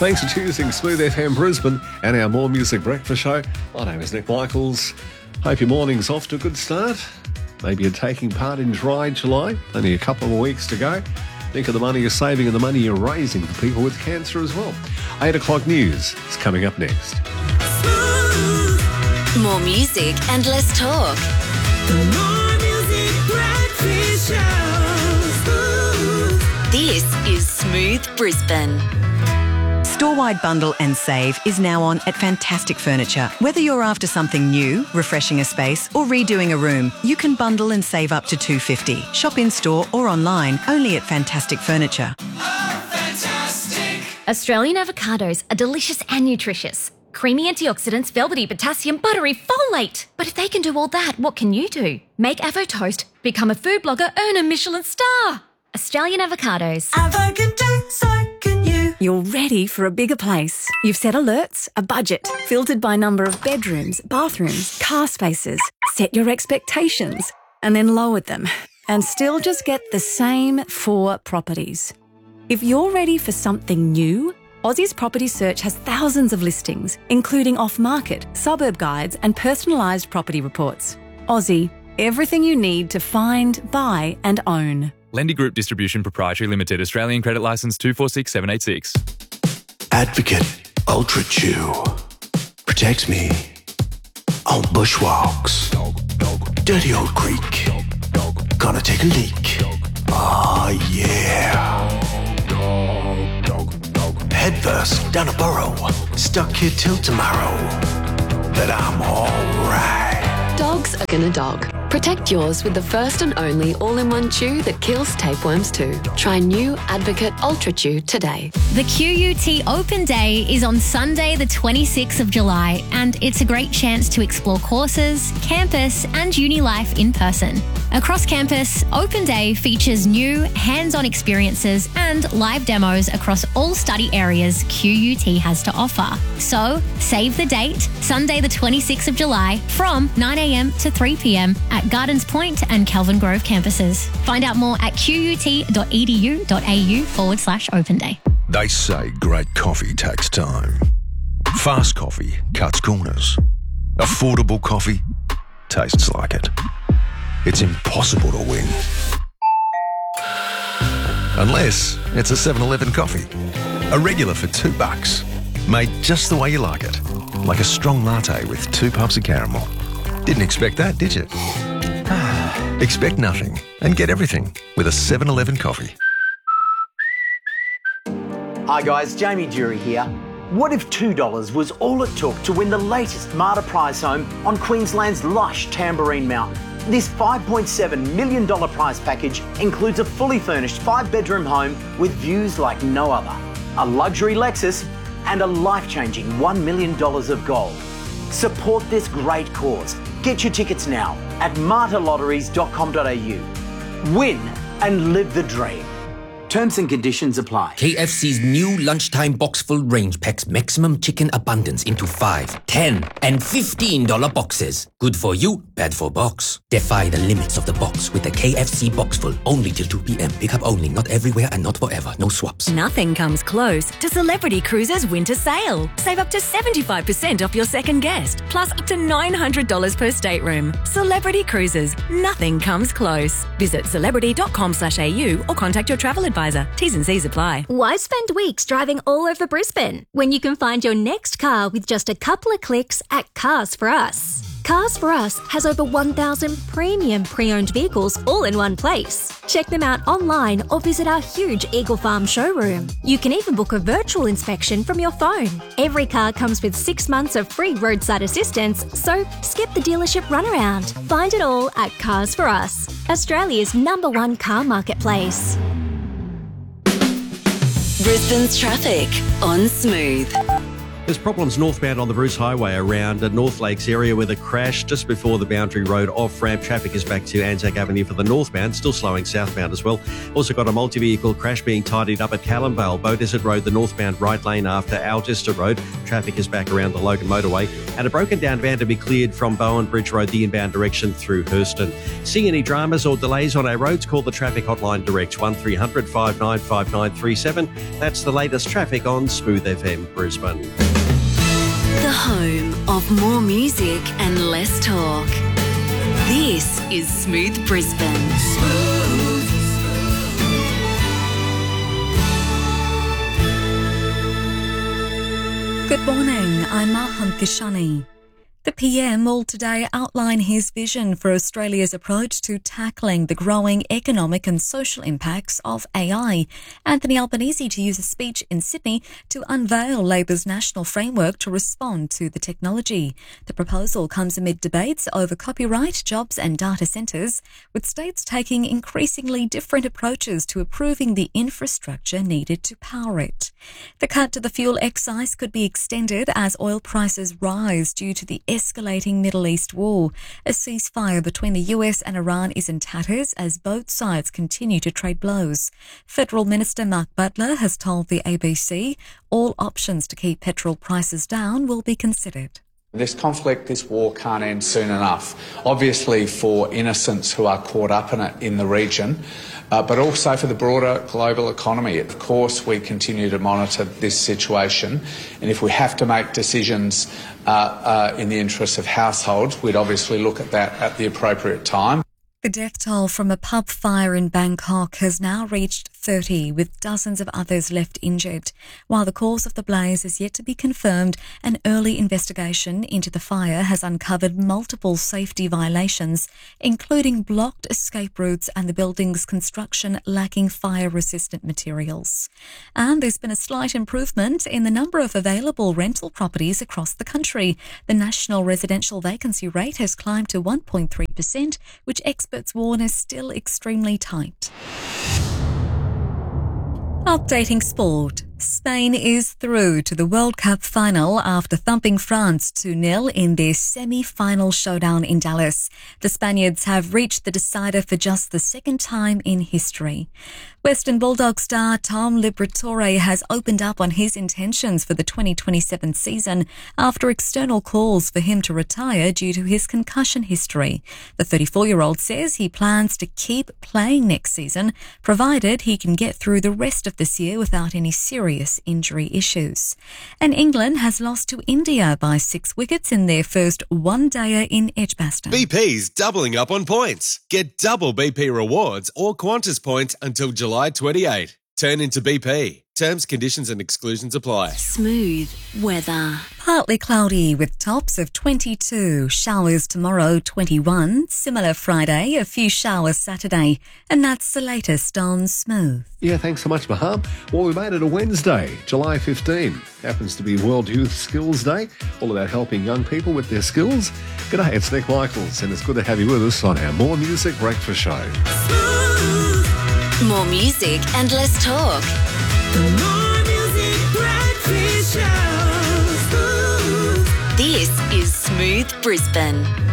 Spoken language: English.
Thanks for choosing Smooth FM Brisbane and our More Music Breakfast show. My name is Nick Michaels. Hope your morning's off to a good start. Maybe you're taking part in Dry July. Only a couple more weeks to go. Think of the money you're saving and the money you're raising for people with cancer as well. 8 o'clock news is coming up next. More music and less talk. The More Music Breakfast Show. This is Smooth Brisbane. Store-wide bundle and save is now on at Fantastic Furniture. Whether you're after something new, refreshing a space or redoing a room, you can bundle and save up to $250. Shop in-store or online, only at Fantastic Furniture. Australian avocados are delicious and nutritious. Creamy antioxidants, velvety potassium, buttery folate. But if they can do all that, what can you do? Make Avo Toast, become a food blogger, earn a Michelin star. Australian avocados. Avo can do, so can you. You're ready for a bigger place. You've set alerts, a budget, filtered by number of bedrooms, bathrooms, car spaces, set your expectations, and then lowered them, and still just get the same 4 properties. If you're ready for something new, Aussie's Property Search has thousands of listings, including off-market, suburb guides, and personalised property reports. Aussie, everything you need to find, buy, and own. Lendy Group Distribution Proprietary Limited, Australian Credit Licence 246786. Advocate Ultra Chew protects me on bushwalks, dirty old creek, gonna take a leak. Oh yeah. Head first down a burrow, stuck here till tomorrow. But I'm alright. Dogs are gonna dog. Protect yours with the first and only all-in-one chew that kills tapeworms too. Try new Advocate Ultra Chew today. The QUT Open Day is on Sunday the 26th of July, and it's a great chance to explore courses, campus and uni life in person. Across campus, Open Day features new hands-on experiences and live demos across all study areas QUT has to offer. So, save the date, Sunday the 26th of July from 9 a.m. to 3 p.m. at Gardens Point and Kelvin Grove campuses. Find out more at qut.edu.au/Open Day. They say great coffee takes time. Fast coffee cuts corners. Affordable coffee tastes like it. It's impossible to win. Unless it's a 7-Eleven coffee. A regular for $2. Made just the way you like it. Like a strong latte with 2 pumps of caramel. Didn't expect that, did you? Expect nothing and get everything with a 7-Eleven coffee. Hi guys, Jamie Dury here. What if $2 was all it took to win the latest Marta prize home on Queensland's lush Tamborine Mountain? This $5.7 million prize package includes a fully furnished 5-bedroom home with views like no other, a luxury Lexus and a life-changing $1 million of gold. Support this great cause. Get your tickets now at martalotteries.com.au. Win and live the dream. Terms and conditions apply. KFC's new lunchtime box full range packs maximum chicken abundance into 5, 10 and $15 boxes. Good for you, bad for box. Defy the limits of the box with the KFC box full. Only till 2 p.m. Pick up only, not everywhere and not forever. No swaps. Nothing comes close to Celebrity Cruises winter sale. Save up to 75% off your second guest, plus up to $900 per stateroom. Celebrity Cruises. Nothing comes close. Visit celebrity.com/au or contact your travel advisor. T's and C's apply. Why spend weeks driving all over Brisbane when you can find your next car with just a couple of clicks at Cars For Us? Cars For Us has over 1,000 premium pre-owned vehicles all in one place. Check them out online or visit our huge Eagle Farm showroom. You can even book a virtual inspection from your phone. Every car comes with 6 months of free roadside assistance, so skip the dealership runaround. Find it all at Cars For Us, Australia's #1 car marketplace. Brisbane's traffic on Smooth. There's problems northbound on the Bruce Highway around the North Lakes area with a crash just before the Boundary Road off-ramp. Traffic is back to Anzac Avenue for the northbound, still slowing southbound as well. Also got a multi-vehicle crash being tidied up at Callum Vale, Beaudesert Road, the northbound right lane after Algester Road. Traffic is back around the Logan motorway. and a broken down van to be cleared from Bowen Bridge Road, the inbound direction through Hurston. See any dramas or delays on our roads? Call the traffic hotline direct 1300 595937. That's the latest traffic on Smooth FM Brisbane. The home of more music and less talk. This is Smooth Brisbane. Good morning, I'm Maham Kishani. The PM will today outline his vision for Australia's approach to tackling the growing economic and social impacts of AI. Anthony Albanese to use a speech in Sydney to unveil Labor's national framework to respond to the technology. The proposal comes amid debates over copyright, jobs and data centres, with states taking increasingly different approaches to approving the infrastructure needed to power it. The cut to the fuel excise could be extended as oil prices rise due to the escalating Middle East war. A ceasefire between the US and Iran is in tatters as both sides continue to trade blows. Federal Minister Mark Butler has told the ABC all options to keep petrol prices down will be considered. This conflict, this war can't end soon enough. Obviously for innocents who are caught up in it in the region, but also for the broader global economy. Of course, we continue to monitor this situation, and if we have to make decisions in the interests of households, we'd obviously look at that at the appropriate time. The death toll from a pub fire in Bangkok has now reached 30, with dozens of others left injured. While the cause of the blaze is yet to be confirmed, an early investigation into the fire has uncovered multiple safety violations, including blocked escape routes and the building's construction lacking fire-resistant materials. And there's been a slight improvement in the number of available rental properties across the country. The national residential vacancy rate has climbed to 1.3%, which experts warn is still extremely tight. Updating sport. Spain is through to the World Cup final after thumping France 2-0 in their semi-final showdown in Dallas. The Spaniards have reached the decider for just the second time in history. Western Bulldog star Tom Liberatore has opened up on his intentions for the 2027 season after external calls for him to retire due to his concussion history. The 34-year-old says he plans to keep playing next season, provided he can get through the rest of this year without any serious injury issues. And England has lost to India by 6 wickets in their first one-dayer in Edgbaston. BP's doubling up on points. Get double BP rewards or Qantas points until July 28. Turn into BP. Terms, conditions and exclusions apply. Smooth weather. Partly cloudy with tops of 22, showers tomorrow 21, similar Friday, a few showers Saturday, and that's the latest on Smooth. Yeah, thanks so much, Maham. Well, we made it a Wednesday, July 15. Happens to be World Youth Skills Day, all about helping young people with their skills. G'day, it's Nick Michaels, and it's good to have you with us on our More Music Breakfast Show. More music and less talk. More Music Breakfast Show. This is Smooth Brisbane.